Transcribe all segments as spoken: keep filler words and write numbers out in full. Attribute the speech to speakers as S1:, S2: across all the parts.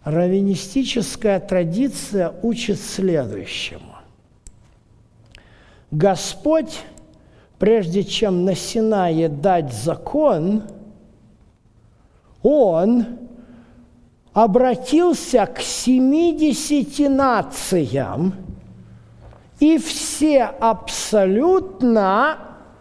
S1: Раввинистическая традиция учит следующему. Господь, прежде чем на Синае дать закон, Он обратился к семидесяти нациям, и все абсолютно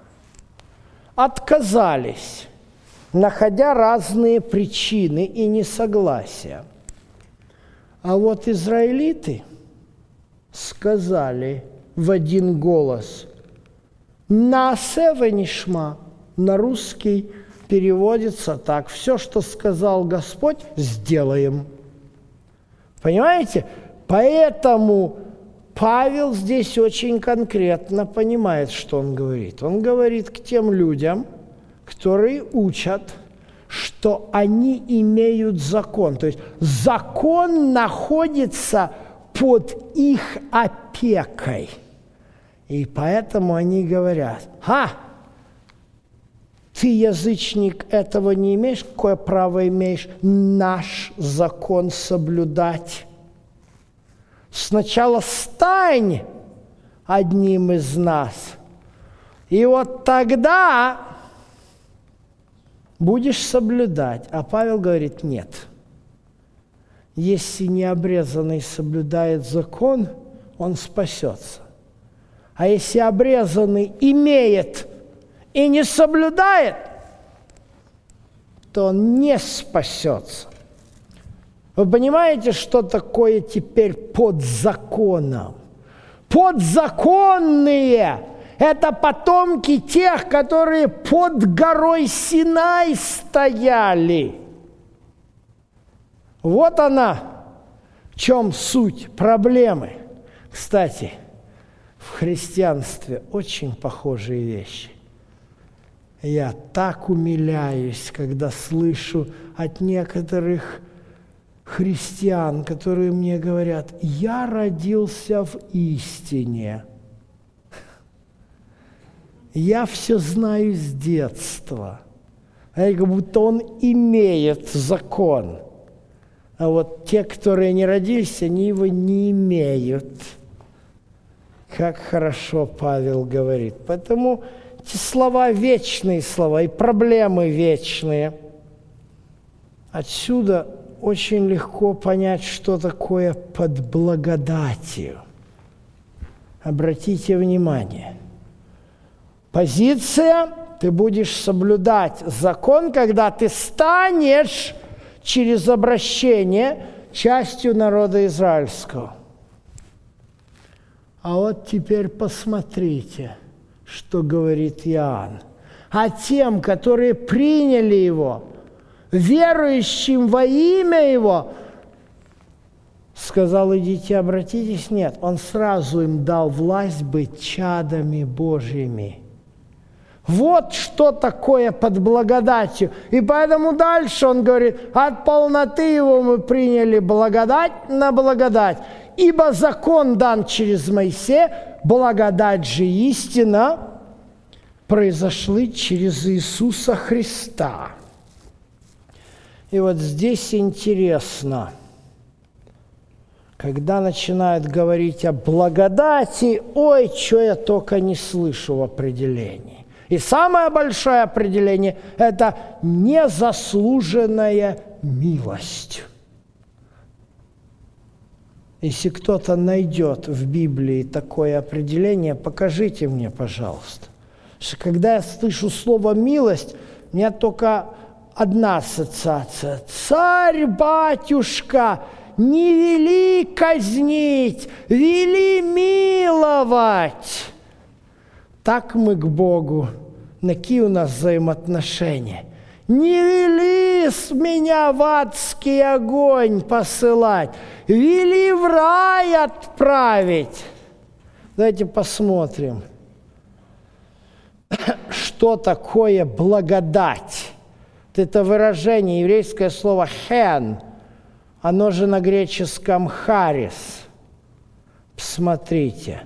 S1: отказались, находя разные причины и несогласия. А вот израилиты сказали в один голос «Наасе венишма», на русский переводится так: «Все, что сказал Господь, сделаем». Понимаете? Поэтому Павел здесь очень конкретно понимает, что он говорит. Он говорит к тем людям, которые учат, что они имеют закон. То есть закон находится под их опекой. И поэтому они говорят: «Ха! Ты, язычник, этого не имеешь? Какое право имеешь наш закон соблюдать? Сначала стань одним из нас, и вот тогда будешь соблюдать». А Павел говорит: нет. Если необрезанный соблюдает закон, он спасется. А если обрезанный имеет и не соблюдает, то он не спасется. Вы понимаете, что такое теперь под законом? Подзаконные – это потомки тех, которые под горой Синай стояли. Вот она, в чем суть проблемы. Кстати, в христианстве очень похожие вещи. Я так умиляюсь, когда слышу от некоторых христиан, которые мне говорят: «Я родился в истине. Я все знаю с детства». Как будто он имеет закон. А вот те, которые не родились, они его не имеют. Как хорошо Павел говорит. Поэтому эти слова вечные слова и проблемы вечные. Отсюда очень легко понять, что такое под благодатью. Обратите внимание. Позиция: ты будешь соблюдать закон, когда ты станешь через обращение частью народа израильского. А вот теперь посмотрите, что говорит Иоанн. А тем, которые приняли его, верующим во имя его, сказал: идите, обратитесь. Нет, он сразу им дал власть быть чадами Божьими. Вот что такое под благодатью. И поэтому дальше он говорит: от полноты его мы приняли благодать на благодать. Ибо закон дан через Моисея, благодать же истина произошли через Иисуса Христа. И вот здесь интересно, когда начинают говорить о благодати, ой, что я только не слышу в определении. И самое большое определение – это незаслуженная милость. Если кто-то найдет в Библии такое определение, покажите мне, пожалуйста. Потому что когда я слышу слово «милость», у меня только одна ассоциация. Царь-батюшка не вели казнить, вели миловать. Так мы к Богу. Какие у нас взаимоотношения? Не вели с меня в адский огонь посылать, вели в рай отправить. Давайте посмотрим, что такое благодать. Это выражение, еврейское слово «хен», оно же на греческом «харис». Посмотрите.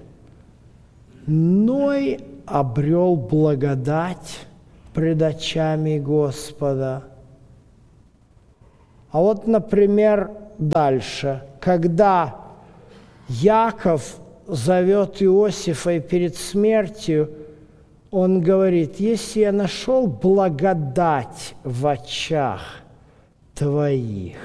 S1: Ной обрел благодать пред очами Господа. А вот, например, дальше. Когда Яков зовет Иосифа и перед смертью, он говорит: если я нашел благодать в очах твоих.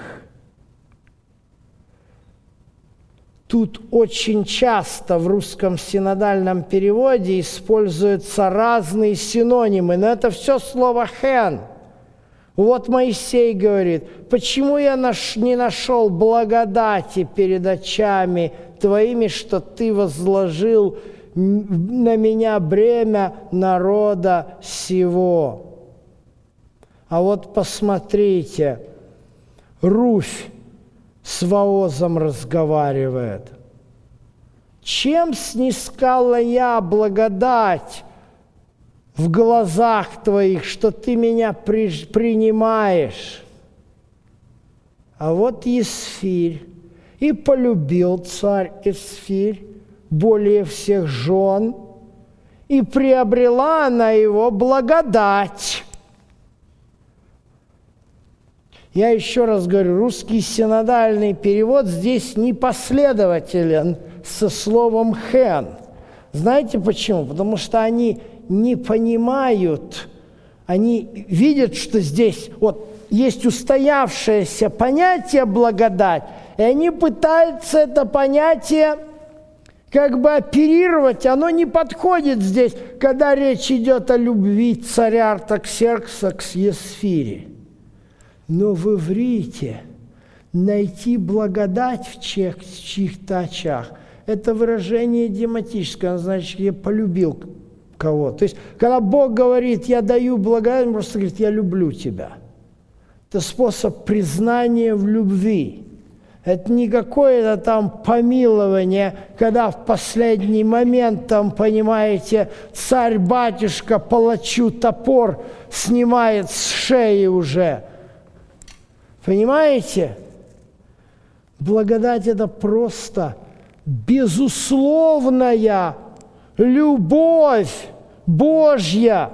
S1: Тут очень часто в русском синодальном переводе используются разные синонимы, но это все слово «хэн». Вот Моисей говорит: почему я наш, не нашел благодати перед очами твоими, что ты возложил на меня бремя народа сего? А вот посмотрите, Руфь с Воозом разговаривает. Чем снискала я благодать в глазах твоих, что ты меня при, принимаешь? А вот Есфирь. И полюбил царь Есфирь более всех жен, и приобрела она его благодать. Я еще раз говорю, русский синодальный перевод здесь непоследователен со словом «хэн». Знаете почему? Потому что они не понимают, они видят, что здесь вот есть устоявшееся понятие «благодать», и они пытаются это понятие как бы оперировать, оно не подходит здесь, когда речь идет о любви царя Артаксеркса к Есфире. Но в иврите найти благодать в чьих-то очах – это выражение идиоматическое, значит, я полюбил кого-то. То есть, когда Бог говорит, я даю благодать, он просто говорит, я люблю тебя. Это способ признания в любви. Это не какое-то там помилование, когда в последний момент, там, понимаете, царь-батюшка палачу топор снимает с шеи уже. Понимаете? Благодать – это просто безусловная любовь Божья.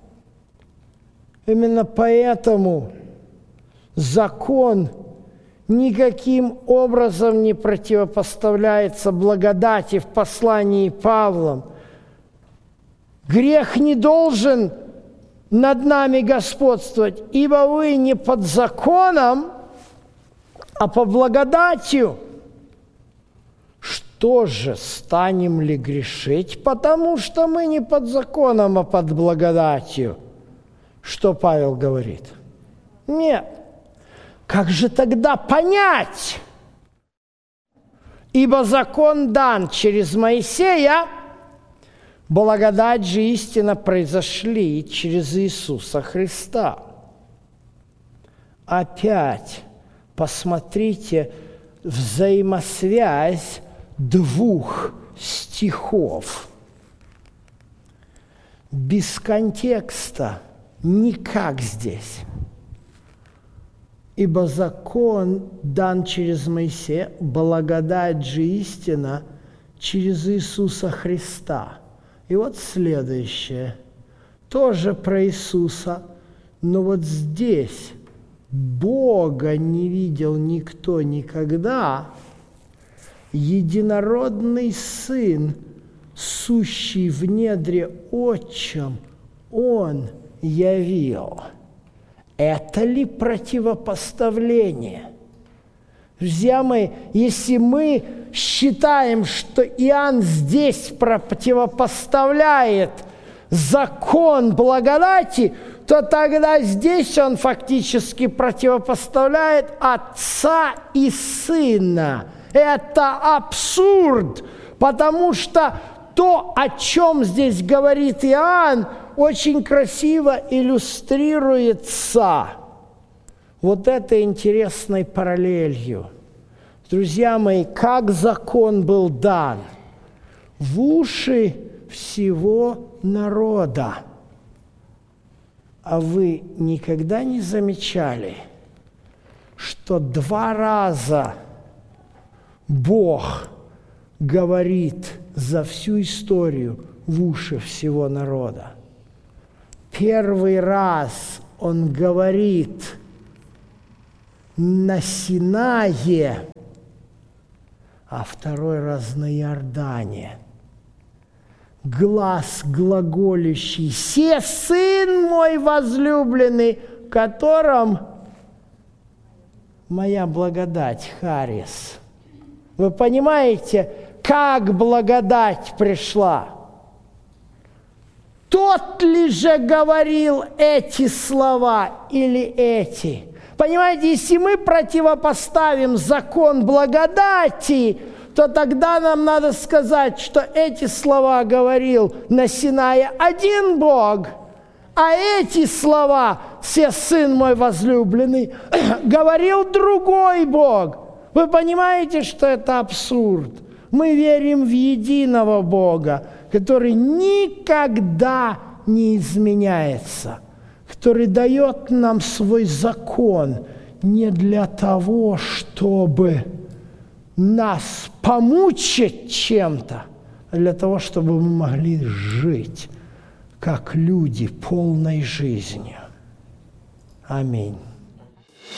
S1: Именно поэтому закон никаким образом не противопоставляется благодати в послании Павлом. Грех не должен над нами господствовать, ибо вы не под законом, а по благодатью. Что же, станем ли грешить, потому что мы не под законом, а под благодатью? Что Павел говорит? Нет. Как же тогда понять? Ибо закон дан через Моисея, благодать же истина произошли через Иисуса Христа. Опять посмотрите взаимосвязь двух стихов. Без контекста никак здесь. Ибо закон дан через Моисея, благодать же истина через Иисуса Христа. И вот следующее, тоже про Иисуса, но вот здесь Бога не видел никто никогда, единородный Сын, сущий в недре Отчем, Он явил. Это ли противопоставление? Друзья мои, если мы считаем, что Иоанн здесь противопоставляет закон благодати, то тогда здесь он фактически противопоставляет Отца и Сына. Это абсурд, потому что то, о чем здесь говорит Иоанн, очень красиво иллюстрируется вот этой интересной параллелью. Друзья мои, как закон был дан? В уши всего народа. А вы никогда не замечали, что два раза Бог говорит за всю историю в уши всего народа? Первый раз Он говорит на Синае, а второй раз на Иордане. Глас глаголющий: «Се Сын мой возлюбленный, в котором моя благодать», Харис. Вы понимаете, как благодать пришла? Тот ли же говорил эти слова или эти? Понимаете, если мы противопоставим закон благодати, то тогда нам надо сказать, что эти слова говорил на Синае один Бог, а эти слова «Се Сын мой возлюбленный» говорил другой Бог. Вы понимаете, что это абсурд? Мы верим в единого Бога, который никогда не изменяется, который дает нам свой закон не для того, чтобы нас помучить чем-то, а для того, чтобы мы могли жить как люди полной жизнью. Аминь.